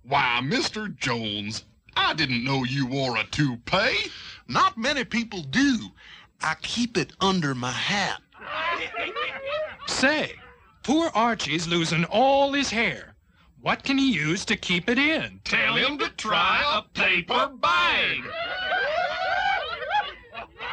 Why, Mr. Jones, I didn't know you wore a toupee. Not many people do. I keep it under my hat. Say, poor Archie's losing all his hair. What can he use to keep it in? Tell him to try a paper bag.